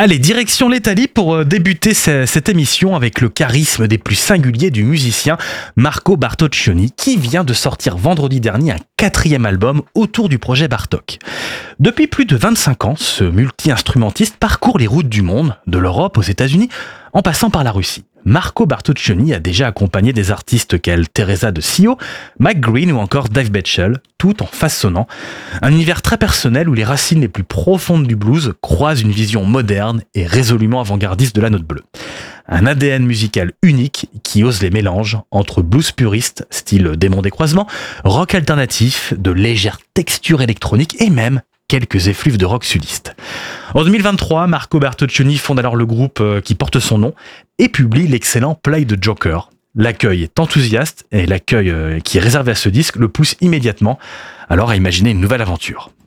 Allez, direction l'Italie pour débuter cette émission avec le charisme des plus singuliers du musicien Marco Bartoccioni qui vient de sortir vendredi dernier un 4e album autour du projet Bartok. Depuis plus de 25 ans, ce multi-instrumentiste parcourt les routes du monde, de l'Europe aux États-Unis, en passant par la Russie. Marco Bartoccioni a déjà accompagné des artistes tels Teresa de Sio, Mike Green ou encore Dave Betchel, tout en façonnant un univers très personnel où les racines les plus profondes du blues croisent une vision moderne et résolument avant-gardiste de la note bleue. Un ADN musical unique qui ose les mélanges entre blues puriste, style Démon des Croisements, rock alternatif, de légères textures électroniques et même quelques effluves de rock sudiste. En 2023, Marco Bartoccioni fonde alors le groupe qui porte son nom et publie l'excellent Play the Joker. L'accueil est enthousiaste et l'accueil qui est réservé à ce disque le pousse immédiatement alors à imaginer une nouvelle aventure.